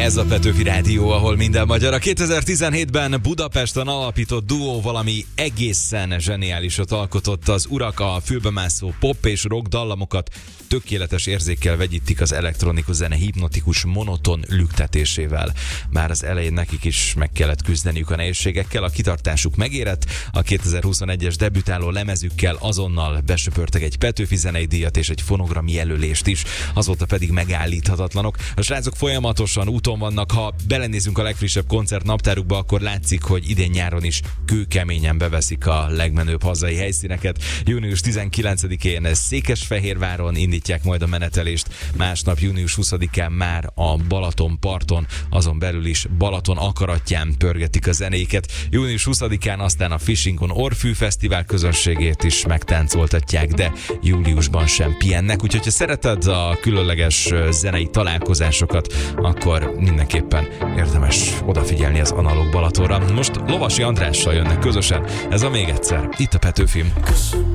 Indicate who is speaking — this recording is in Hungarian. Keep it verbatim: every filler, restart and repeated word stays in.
Speaker 1: Ez a Petőfi Rádió, ahol minden magyar. A kétezer-tizenhétben Budapesten alapított duó valami egészen zseniálisat alkotott. Az urak a fülbemászó pop és rock dallamokat tökéletes érzékkel vegyítik az elektronikus zene hipnotikus, monoton lüktetésével. Már az elején nekik is meg kellett küzdeniük a nehézségekkel, a kitartásuk megérett, a kétezer-huszonegyes debütáló lemezükkel azonnal besöpörtek egy Petőfi zenei díjat és egy fonogram jelölést is, azóta pedig megállíthatatlanok. A srácok folyamatosan úton vannak, ha belenézünk a legfrissebb koncert naptárukba, akkor látszik, hogy idén nyáron is kőkeményen beveszik a legmenőbb hazai helyszíneket. június tizenkilencedikén Székesfehérváron indítják majd a menetelést, másnap június huszadikán már a Balatonparton, azon belül is Balaton akaratján pörgetik a zenéket. június huszadikán aztán a Fishingon Orfű Fesztivál közönségét is megtáncoltatják, de júliusban sem pihennek, úgyhogy ha szereted a különleges zenei találkozásokat, akkor mindenképpen érdemes odafigyelni az Analóg Balatonra. Most Lovasi Andrással jönnek közösen, ez a Még egyszer, itt a Petőfim.